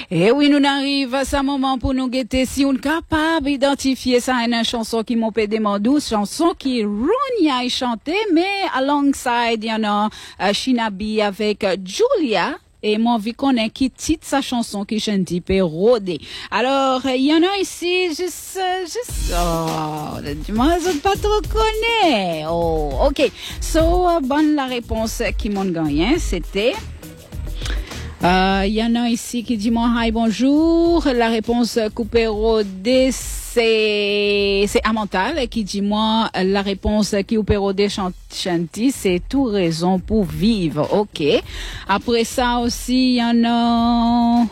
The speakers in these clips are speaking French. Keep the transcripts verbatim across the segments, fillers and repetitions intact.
Et oui, nous arrive à ce moment pour nous guetter si on est capable d'identifier ça une chanson qui m'ont pédé mon douce, chanson qui Ronnie a chanté, mais alongside, il y en a uh, Shinabi avec uh, Julia. Et moi, vu qu'on est qui titre sa chanson qui chante peu rodé. Alors, il y en a ici, juste, juste, oh, dis-moi, je ne pas trop connais. Oh, ok. So, uh, bonne la réponse qui m'ont gagné, c'était, il euh, y en a ici qui dit moi hi bonjour. La réponse coupé rodé c'est c'est Amantal qui dit moi la réponse qui coupé rodé chanti c'est tout raison pour vivre. OK. Après ça aussi il y en a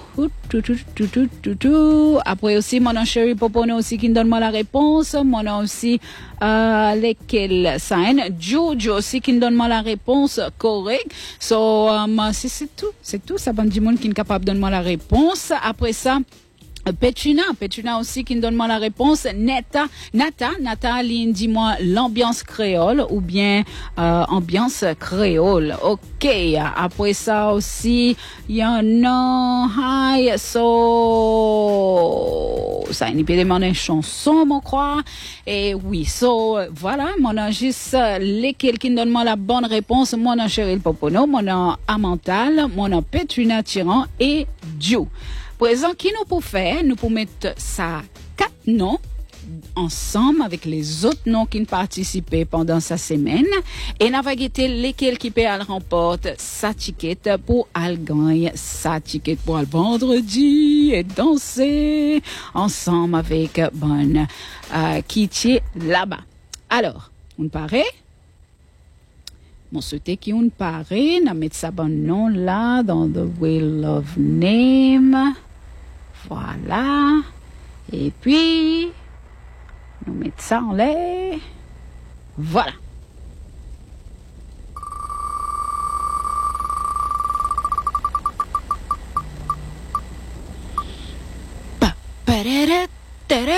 après aussi mon chéri Popono aussi qui me donne moi la réponse. Mon aussi euh, lesquels sign Jojo aussi qui me donne moi la réponse correcte. So um, c'est c'est tout, c'est tout ça bon du monde qui est capable de donner moi la réponse. Après ça Petrina, Petrina aussi qui me donne moi la réponse. Neta, Nata, Nata, dis-moi l'ambiance créole ou bien euh, ambiance créole. Ok. Après ça aussi, il y en a. Hi, so ça il peut demander une chanson, mon crois. Et oui, so voilà, mon a juste lesquels qui me donne moi la bonne réponse. Mon a Cheryl Popono, mon a Amantal, mon a Petrina Tiran et Dieu. Présent qui nous pour faire, nous pour mettre ça quatre noms ensemble avec les autres noms qui ont participé pendant sa semaine et nous va guetter lesquels qui peut aller remporter sa ticket pour aller gagner sa ticket pour le vendredi et danser ensemble avec bonne euh, qui tient là-bas. Alors, on paraît. Mon souhaité qui on paraît, n'a mettre ça bon nom là dans the wheel of name. Voilà. Et puis, nous mettons ça en l'air. Voilà. Pa, parara, tara.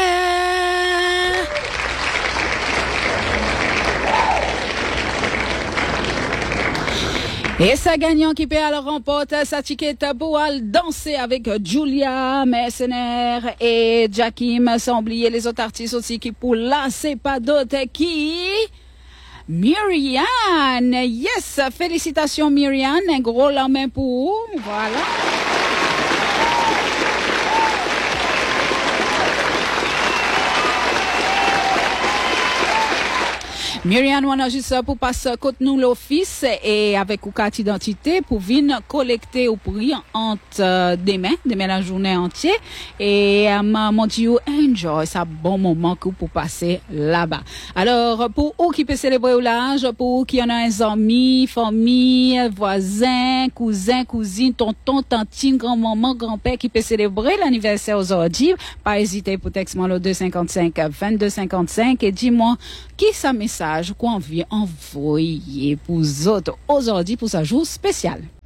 Et sa gagnant qui peut aller remporter sa ticket pour aller danser avec Julia Mercenaire et Jakim, sans oublier les autres artistes aussi qui pour là, c'est pas d'autre qui Myriane. Yes, félicitations Myriane, un gros la main pour vous. Voilà. Myriam, on a juste pour passer côté nous l'office et avec une carte d'identité pour venir collecter au prix entre euh, demain, demain la journée entière et euh, mon Dieu, enjoy, c'est un bon moment que pour passer là-bas. Alors, pour eux qui peut célébrer au large, pour eux qui en a un ami, famille, voisin, cousin, cousine, tonton, tantine, grand-maman, grand-père qui peut célébrer l'anniversaire aujourd'hui, pas hésiter pour texter le deux cinquante-cinq vingt-deux cinquante-cinq et dis-moi qui ça message qu'on vient envoyer pour vous autres aujourd'hui pour ce jour spécial.